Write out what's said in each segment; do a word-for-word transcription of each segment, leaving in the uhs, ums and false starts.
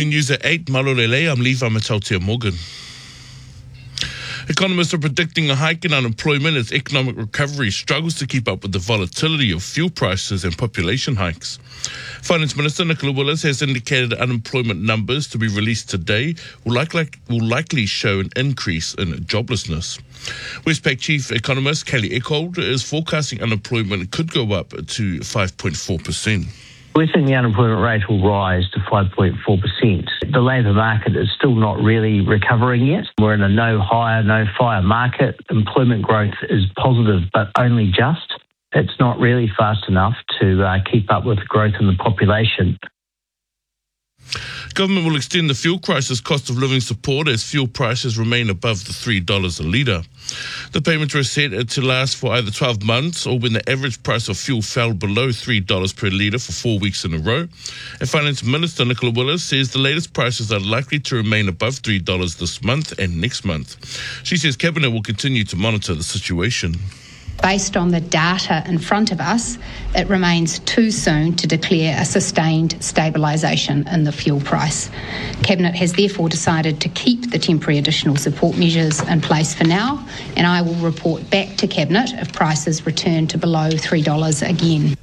Evening News at eight, Malolele, I'm Levi Matautia Morgan. Economists are predicting a hike in unemployment as economic recovery struggles to keep up with the volatility of fuel prices and population hikes. Finance Minister Nicola Willis has indicated unemployment numbers to be released today will likely, will likely show an increase in joblessness. Westpac Chief Economist Kelly Eckhold is forecasting unemployment could go up to five point four percent. We're seeing the unemployment rate will rise to five point four percent. The labour market is still not really recovering yet. We're in a no hire, no fire market. Employment growth is positive, but only just. It's not really fast enough to uh, keep up with the growth in the population. Government will extend the fuel crisis cost of living support as fuel prices remain above the three dollars a litre. The payments were set to last for either twelve months or when the average price of fuel fell below three dollars per litre for four weeks in a row. And Finance Minister Nicola Willis says the latest prices are likely to remain above three dollars this month and next month. She says Cabinet will continue to monitor the situation. Based on the data in front of us, it remains too soon to declare a sustained stabilisation in the fuel price. Cabinet has therefore decided to keep the temporary additional support measures in place for now, and I will report back to Cabinet if prices return to below three dollars again.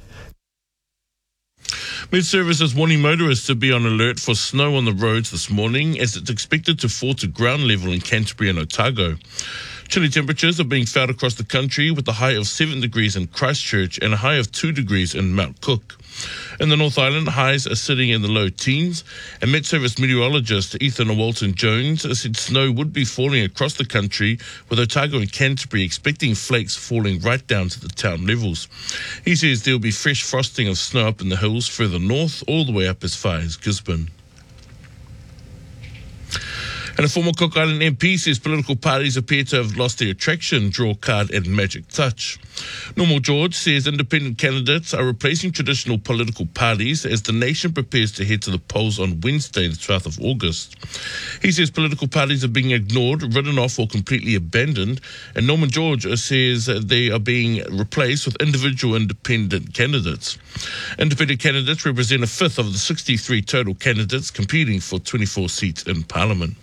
Met Service is warning motorists to be on alert for snow on the roads this morning as it's expected to fall to ground level in Canterbury and Otago. Chilly temperatures are being felt across the country with a high of seven degrees in Christchurch and a high of two degrees in Mount Cook. In the North Island, highs are sitting in the low teens, and Met Service meteorologist Ethan Walton-Jones said snow would be falling across the country, with Otago and Canterbury expecting flakes falling right down to the town levels. He says there will be fresh frosting of snow up in the hills further north, all the way up as far as Gisborne. And a former Cook Island M P says political parties appear to have lost their attraction, draw card and magic touch. Normal George says independent candidates are replacing traditional political parties as the nation prepares to head to the polls on Wednesday, the twelfth of August. He says political parties are being ignored, written off or completely abandoned, and Norman George says they are being replaced with individual independent candidates. Independent candidates represent a fifth of the sixty-three total candidates competing for twenty-four seats in Parliament.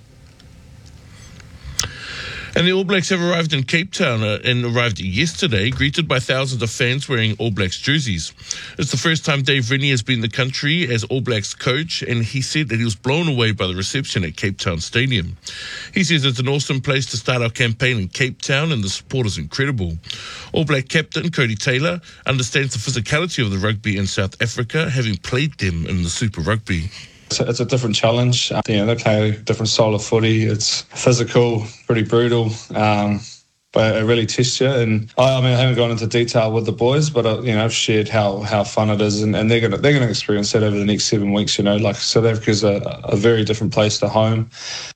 And the All Blacks have arrived in Cape Town uh, and arrived yesterday, greeted by thousands of fans wearing All Blacks jerseys. It's the first time Dave Rennie has been in the country as All Blacks coach, and he said that he was blown away by the reception at Cape Town Stadium. He says it's an awesome place to start our campaign in Cape Town, and the support is incredible. All Black captain Cody Taylor understands the physicality of the rugby in South Africa, having played them in the Super Rugby. It's a, it's a different challenge. You know, they play a different style of footy. It's physical, pretty brutal, um, but it really tests you. And I, I mean, I haven't gone into detail with the boys, but uh, you know, I've shared how, how fun it is, and, and they're gonna they're gonna experience that over the next seven weeks. You know, like South Africa's a, a very different place to home.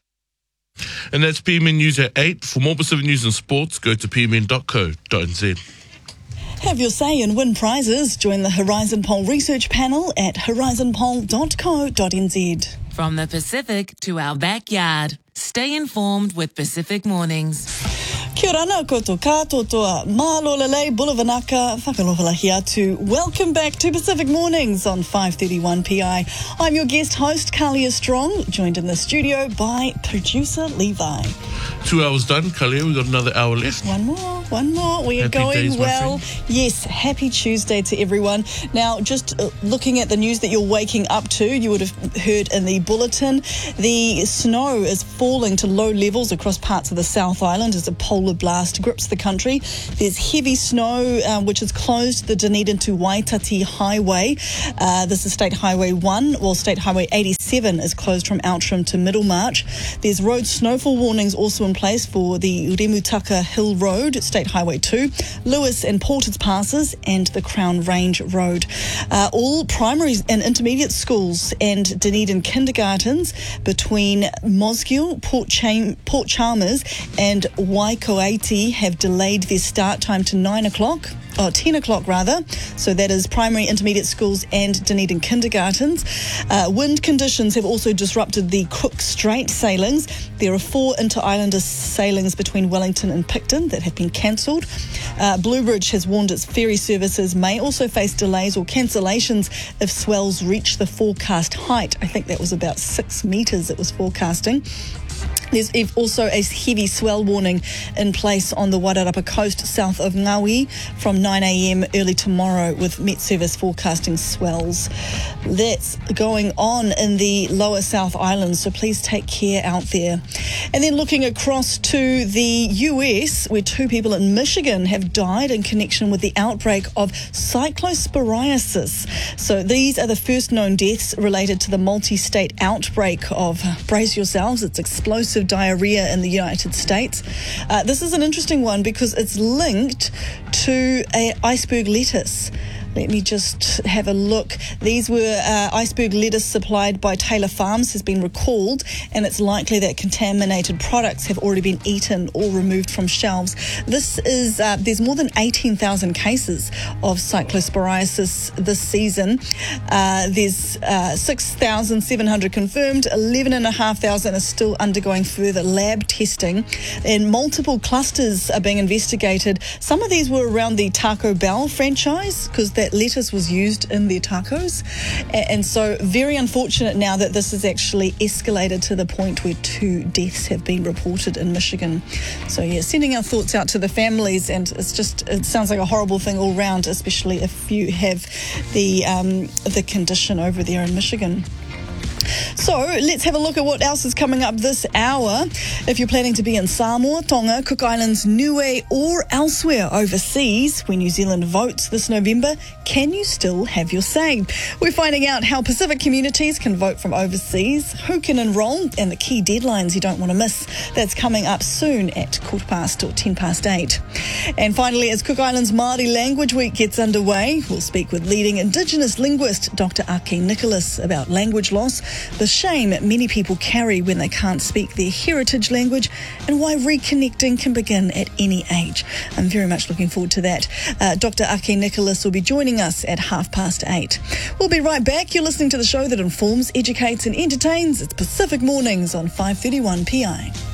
And that's P M N News at eight. For more Pacific News and Sports, go to p m n dot co dot n z. Have your say and win prizes. Join the Horizon Poll research panel at horizon poll dot co dot n z. From the Pacific to our backyard. Stay informed with Pacific Mornings. Kia ora na koutou katoa, malolele, bulavanaka, whakalohala atu. Welcome back to Pacific Mornings on five thirty-one P I. I'm your guest host, Kalia Strong, joined in the studio by producer Levi. Two hours done, Kalia. We've got another hour left. One more, one more. We are Happy going days, well. Yes, happy Tuesday to everyone. Now, just uh, looking at the news that you're waking up to, you would have heard in the bulletin, the snow is falling to low levels across parts of the South Island as a polar blast grips the country. There's heavy snow um, which has closed the Dunedin to Waitati Highway. Uh, this is State Highway one, while State Highway eighty-seven is closed from Outram to Middlemarch. There's road snowfall warnings also in place for the Remutaka Hill Road, State Highway two, Lewis and Porters Passes, and the Crown Range Road. Uh, all primary and intermediate schools and Dunedin kindergartens between Mosgiel, Port, Cham- Port Chalmers and Waikoa Wairāweti have delayed their start time to nine o'clock. Oh, ten o'clock rather. So that is primary, intermediate schools and Dunedin kindergartens. Uh, wind conditions have also disrupted the Cook Strait sailings. There are four inter-islander sailings between Wellington and Picton that have been cancelled. Uh, Bluebridge has warned its ferry services may also face delays or cancellations if swells reach the forecast height. I think that was about six metres it was forecasting. There's also a heavy swell warning in place on the Wairarapa coast south of Ngawi from nine a.m. early tomorrow, with Met Service forecasting swells. That's going on in the lower South Island, so please take care out there. And then looking across to the U S, where two people in Michigan have died in connection with the outbreak of cyclosporiasis. So these are the first known deaths related to the multi-state outbreak of, brace yourselves, it's explosive diarrhea in the United States. Uh, this is an interesting one because it's linked to a iceberg lettuce. Let me just have a look. These were uh, iceberg lettuce supplied by Taylor Farms has been recalled, and it's likely that contaminated products have already been eaten or removed from shelves. This is, uh, there's more than eighteen thousand cases of cyclosporiasis this season. Uh, there's uh, six thousand seven hundred confirmed, eleven thousand five hundred are still undergoing further lab testing, and multiple clusters are being investigated. Some of these were around the Taco Bell franchise because that lettuce was used in their tacos, and so very unfortunate now that this has actually escalated to the point where two deaths have been reported in Michigan. So yeah, sending our thoughts out to the families, and it's just, it sounds like a horrible thing all round, especially if you have the um, the condition over there in Michigan. So let's have a look at what else is coming up this hour. If you're planning to be in Samoa, Tonga, Cook Islands, Niue or elsewhere overseas when New Zealand votes this November, can you still have your say? We're finding out how Pacific communities can vote from overseas, who can enrol, and the key deadlines you don't want to miss. That's coming up soon at quarter past or ten past eight. And finally, as Cook Islands Māori Language Week gets underway, we'll speak with leading Indigenous linguist Doctor Ake Nicholas about language loss, the shame many people carry when they can't speak their heritage language, and why reconnecting can begin at any age. I'm very much looking forward to that. Uh, Doctor Ake Nicholas will be joining us at half past eight. We'll be right back. You're listening to the show that informs, educates and entertains. It's Pacific Mornings on five thirty-one P I.